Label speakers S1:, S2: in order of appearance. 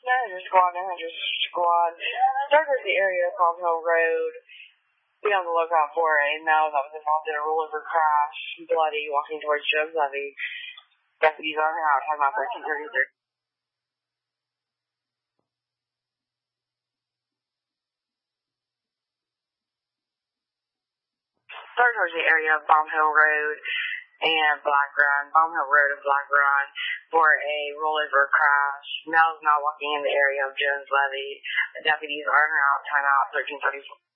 S1: Manager Squad, Manager Squad. Started the area of Palm Hill Road. Be on the lookout for a male that was involved in a rollover crash, bloody, walking towards Jones Levee. Deputies are out, time out 1333. Start towards the area of Palm Hill Road and Black Run, Palm Hill Road and Black Run for a rollover crash. Male's not walking in the area of Jones Levee. The deputies are out, time out 1334.